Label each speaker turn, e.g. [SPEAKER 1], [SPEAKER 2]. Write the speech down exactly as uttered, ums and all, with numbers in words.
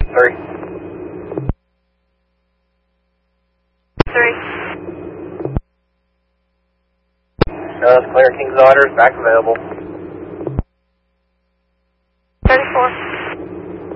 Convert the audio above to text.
[SPEAKER 1] Three.
[SPEAKER 2] Three.
[SPEAKER 1] Uh, clear King's Daughters, back available.
[SPEAKER 2] thirty-four.